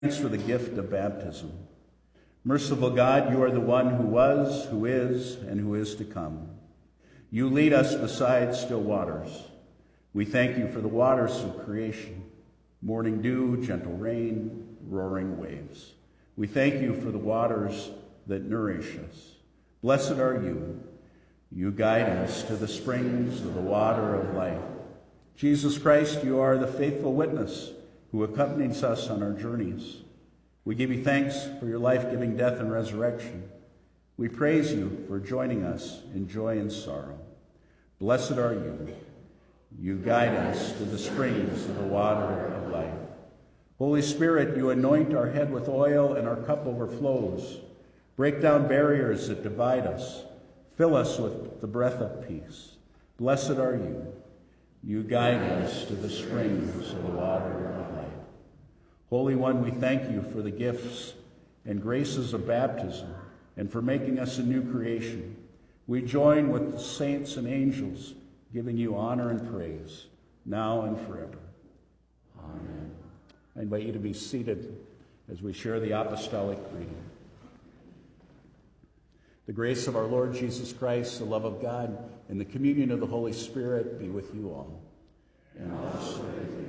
Thanks for the gift of baptism. Merciful God, you are the one who was, who is, and who is to come. You lead us beside still waters. We thank you for the waters of creation, morning dew, gentle rain, roaring waves. We thank you for the waters that nourish us. Blessed are you. You guide us to the springs of the water of life. Jesus Christ, you are the faithful witness who accompanies us on our journeys. We give you thanks for your life-giving death and resurrection. We praise you for joining us in joy and sorrow. Blessed are you. You guide us to the springs of the water of life. Holy Spirit, you anoint our head with oil and our cup overflows. Break down barriers that divide us. Fill us with the breath of peace. Blessed are you. You guide us to the springs of the water of life. Holy One, we thank you for the gifts and graces of baptism and for making us a new creation. We join with the saints and angels, giving you honor and praise, now and forever. Amen. I invite you to be seated as we share the apostolic creed. The grace of our Lord Jesus Christ, the love of God, and the communion of the Holy Spirit be with you all. And also with